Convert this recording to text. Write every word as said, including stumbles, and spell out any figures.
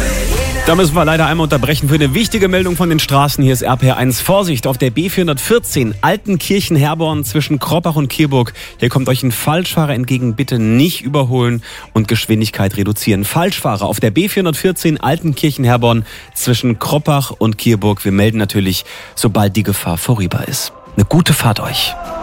Da müssen wir leider einmal unterbrechen für eine wichtige Meldung von den Straßen. Hier ist R P R eins. Vorsicht, auf der B vierhundertvierzehn Altenkirchen-Herborn zwischen Kroppach und Kierburg. Hier kommt euch ein Falschfahrer entgegen. Bitte nicht überholen und Geschwindigkeit reduzieren. Falschfahrer auf der B vierhundertvierzehn Altenkirchen-Herborn zwischen Kroppach und Kierburg. Wir melden natürlich, sobald die Gefahr vorüber ist. Eine gute Fahrt euch.